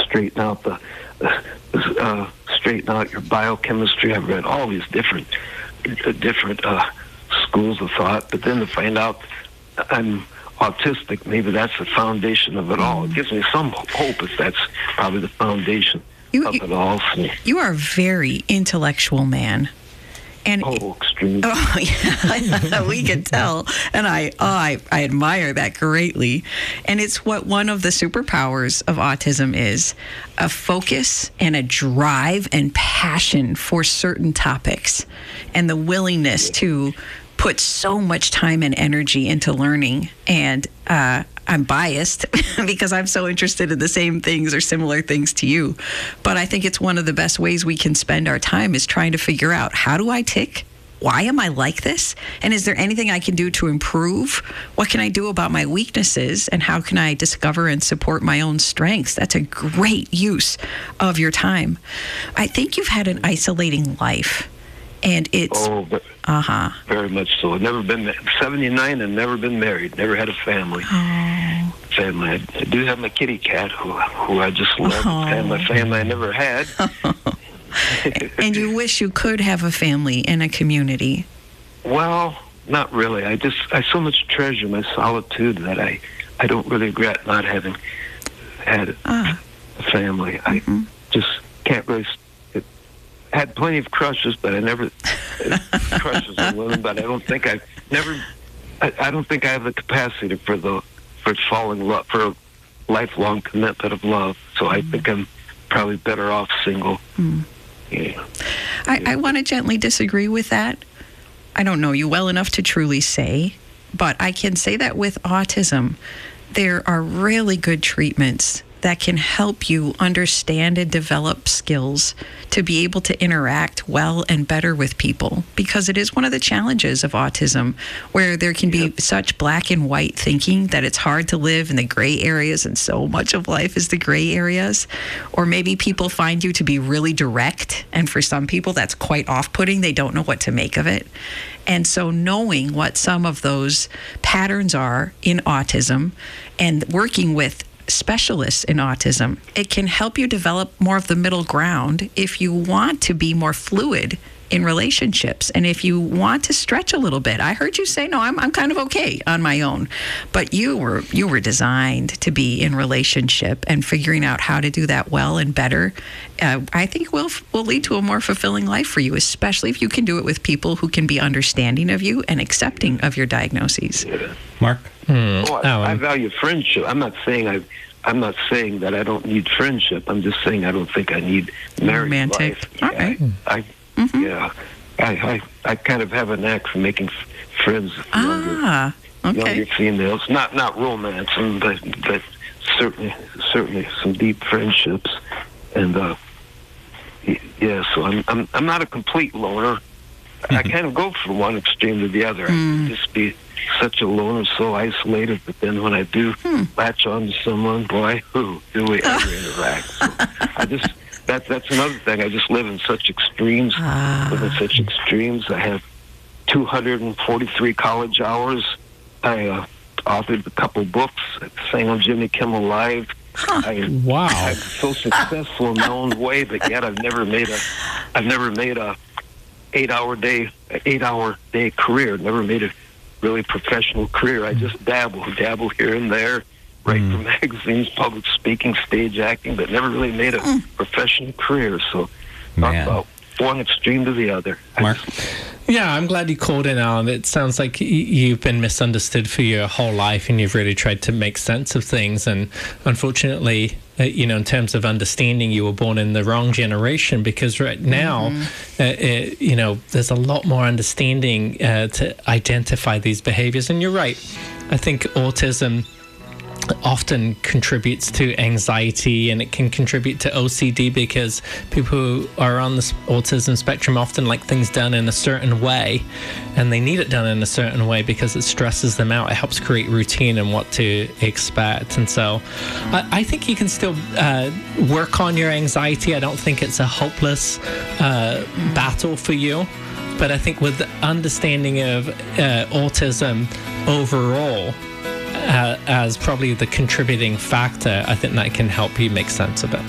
straighten out your biochemistry. I've read all these different schools of thought, but then to find out I'm autistic, maybe that's the foundation of it all. It gives me some hope if that's probably the foundation of it all. So. You are a very intellectual man. And extreme. Oh, yeah, we can tell. And I admire that greatly. And it's what one of the superpowers of autism is, a focus and a drive and passion for certain topics and the willingness to put so much time and energy into learning. And I'm biased because I'm so interested in the same things or similar things to you. But I think it's one of the best ways we can spend our time is trying to figure out, how do I tick? Why am I like this? And is there anything I can do to improve? What can I do about my weaknesses? And how can I discover and support my own strengths? That's a great use of your time. I think you've had an isolating life. And it's... Very much so. I've never been 79 and never been married. Never had a family. Oh. Family. I do have my kitty cat, who I just love. And my family I never had. And you wish you could have a family and a community. Well, not really. I so much treasure my solitude that I don't really regret not having had a family. I just can't really... Had plenty of crushes, but I never crushes on women. But I don't think I don't think I have the capacity for falling in love, for a lifelong commitment of love. So I think I'm probably better off single. Yeah. I want to gently disagree with that. I don't know you well enough to truly say, but I can say that with autism, there are really good treatments that can help you understand and develop skills to be able to interact well and better with people, because it is one of the challenges of autism, where there can be such black and white thinking that it's hard to live in the gray areas, and so much of life is the gray areas. Or maybe people find you to be really direct, and for some people that's quite off-putting. They don't know what to make of it. And so knowing what some of those patterns are in autism and working with specialists in autism, it can help you develop more of the middle ground if you want to be more fluid in relationships, and if you want to stretch a little bit. I heard you say, no, I'm kind of okay on my own, but you were designed to be in relationship, and figuring out how to do that well and better, I think will lead to a more fulfilling life for you, especially if you can do it with people who can be understanding of you and accepting of your diagnoses. Mark? I value friendship. I'm not saying that I don't need friendship. I'm just saying I don't think I need married romantic life. All right. I kind of have a knack for making friends with younger females. Not romance, but certainly some deep friendships. And so I'm not a complete loner. I kind of go from one extreme to the other. I can just be such a loner, so isolated. But then when I do latch on to someone, boy, do we ever interact? So that's another thing. I just live in such extremes. I have 243 college hours. I authored a couple books. I sang on Jimmy Kimmel Live. Wow! I'm so successful in my own way, but yet I've never made a 8-hour day career. Never made a really professional career. I just dabble here and there, write for magazines, public speaking, stage acting, but never really made a professional career. So talk about one extreme to the other. Mark? Yeah, I'm glad you called in on. It sounds like you've been misunderstood for your whole life, and you've really tried to make sense of things. And unfortunately, in terms of understanding, you were born in the wrong generation, because right now, there's a lot more understanding to identify these behaviors. And you're right. I think autism often contributes to anxiety, and it can contribute to OCD, because people who are on the autism spectrum often like things done in a certain way, and they need it done in a certain way because it stresses them out. It helps create routine and what to expect. And so I think you can still work on your anxiety. I don't think it's a hopeless battle for you, but I think with the understanding of autism overall as probably the contributing factor, I think that can help you make sense of it.